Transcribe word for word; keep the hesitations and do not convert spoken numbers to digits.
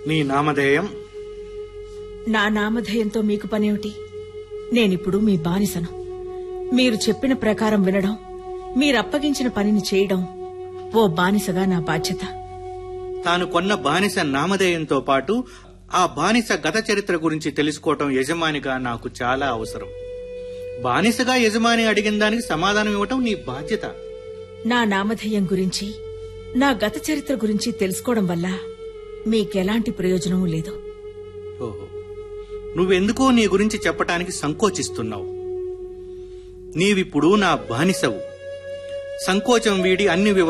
నీ నామధేయం? నా నామధేయంతో మీకు పనేమిటి? నేనిప్పుడు మీ బానిసను. మీరు చెప్పిన ప్రకారం వినడం, మీరప్పగించిన పనిని చేయడం ఓ బానిసగా నా బాధ్యత. తాను కొన్న బానిస నామధేయంతో పాటు ఆ బానిస గత చరిత్ర గురించి తెలుసుకోవటం యజమానిగా నాకు చాలా అవసరం. బానిసగా యజమాని అడిగిన దానికి సమాధానం ఇవ్వటం నీ బాధ్యత. నా నామధేయం గురించి, నా గత చరిత్ర గురించి తెలుసుకోవడం వల్ల మీకెలాంటి ప్రయోజనమూ లేదు. ఓహో, నువ్వెందుకో నీ గురించి చెప్పటానికి సంకోచిస్తున్నావు. నీవిప్పుడు నా బానిసవు. సంకోచం వీడి అన్ని